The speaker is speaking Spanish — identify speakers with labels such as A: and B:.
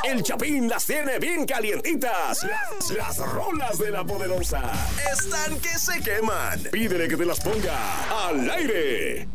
A: El Chapín las tiene bien calientitas. Las rolas de la poderosa están que se queman. Pídele que te las ponga al aire.